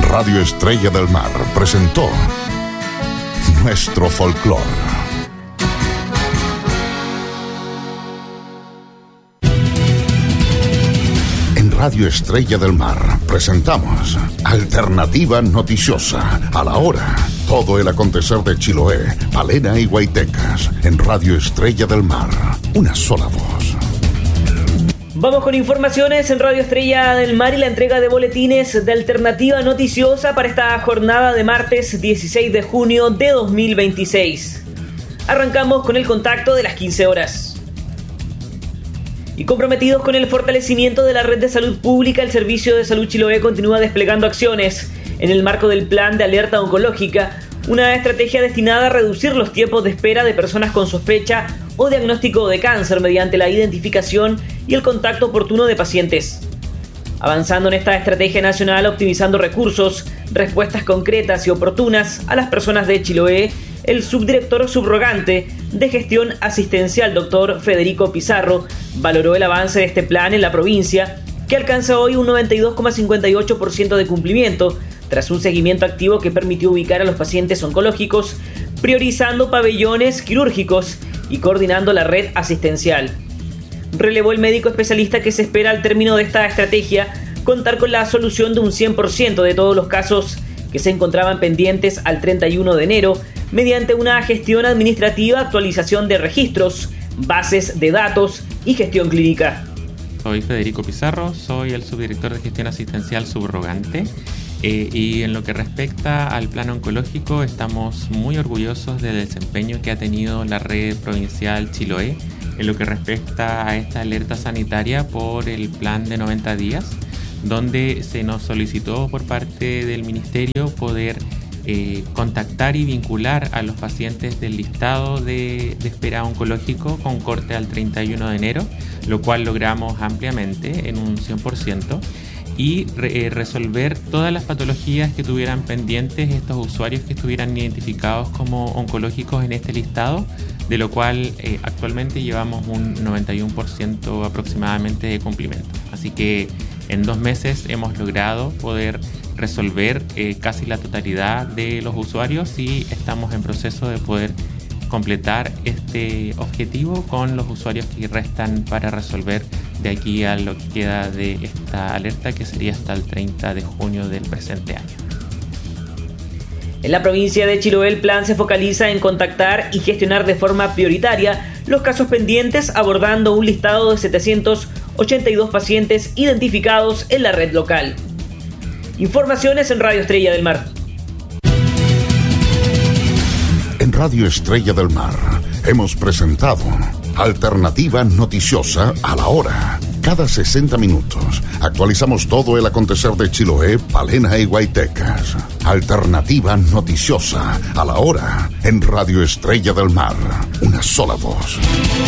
Radio Estrella del Mar presentó Nuestro Folclor. En Radio Estrella del Mar presentamos Alternativa Noticiosa, a la hora. Todo el acontecer de Chiloé, Palena y Guaitecas. En Radio Estrella del Mar, una sola voz. Vamos con informaciones en Radio Estrella del Mar y la entrega de boletines de Alternativa Noticiosa para esta jornada de martes 16 de junio de 2026. Arrancamos con el contacto de las 15 horas. Y comprometidos con el fortalecimiento de la red de salud pública, el Servicio de Salud Chiloé continúa desplegando acciones en el marco del Plan de Alerta Oncológica, una estrategia destinada a reducir los tiempos de espera de personas con sospecha o diagnóstico de cáncer mediante la identificación y el contacto oportuno de pacientes. Avanzando en esta estrategia nacional, optimizando recursos, respuestas concretas y oportunas a las personas de Chiloé, el subdirector subrogante de gestión asistencial, doctor Federico Pizarro, valoró el avance de este plan en la provincia, que alcanza hoy un 92,58% de cumplimiento, tras un seguimiento activo que permitió ubicar a los pacientes oncológicos, priorizando pabellones quirúrgicos y coordinando la red asistencial. Relevó el médico especialista que se espera al término de esta estrategia contar con la solución de un 100% de todos los casos que se encontraban pendientes al 31 de enero mediante una gestión administrativa, actualización de registros, bases de datos y gestión clínica. Soy Federico Pizarro, soy el subdirector de gestión asistencial subrogante. Y en lo que respecta al plan oncológico, estamos muy orgullosos del desempeño que ha tenido la red provincial Chiloé en lo que respecta a esta alerta sanitaria por el plan de 90 días, donde se nos solicitó por parte del Ministerio poder contactar y vincular a los pacientes del listado de espera oncológico con corte al 31 de enero, lo cual logramos ampliamente en un 100%. Y resolver todas las patologías que tuvieran pendientes estos usuarios que estuvieran identificados como oncológicos en este listado, de lo cual actualmente llevamos un 91% aproximadamente de cumplimiento. Así que en 2 meses hemos logrado poder resolver casi la totalidad de los usuarios y estamos en proceso de poder completar este objetivo con los usuarios que restan para resolver de aquí a lo que queda de esta alerta, que sería hasta el 30 de junio del presente año. En la provincia de Chiloé, el plan se focaliza en contactar y gestionar de forma prioritaria los casos pendientes, abordando un listado de 782 pacientes identificados en la red local. Informaciones en Radio Estrella del Mar. En Radio Estrella del Mar hemos presentado Alternativa Noticiosa, a la hora. Cada 60 minutos actualizamos todo el acontecer de Chiloé, Palena y Guaitecas. Alternativa Noticiosa, a la hora. En Radio Estrella del Mar, una sola voz.